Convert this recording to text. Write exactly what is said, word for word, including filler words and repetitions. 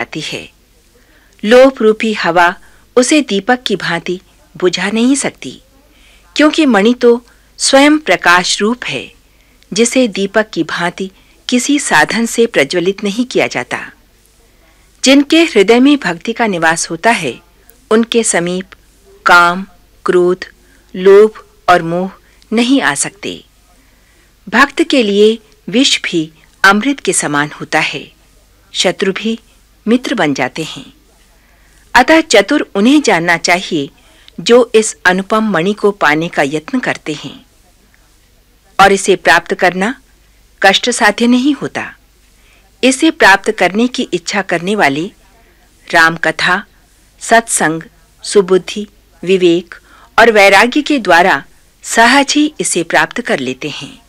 जाती है। लोभ रूपी हवा उसे दीपक की भांति बुझा नहीं सकती, क्योंकि मणि तो स्वयं प्रकाश रूप है, जिसे दीपक की भांति किसी साधन से प्रज्वलित नहीं किया जाता। जिनके हृदय में भक्ति का निवास होता है, उनके समीप काम, क्रोध, लोभ और मोह नहीं आ सकते। भक्त के लिए विष भी अमृत के समान होता है, शत्रु भी मित्र बन जाते हैं। अतः चतुर उन्हें जानना चाहिए जो इस अनुपम मणि को पाने का यत्न करते हैं, और इसे प्राप्त करना कष्ट साध्य नहीं होता। इसे प्राप्त करने की इच्छा करने वाले राम कथा, सत्संग, सुबुद्धि, विवेक और वैराग्य के द्वारा सहज ही इसे प्राप्त कर लेते हैं।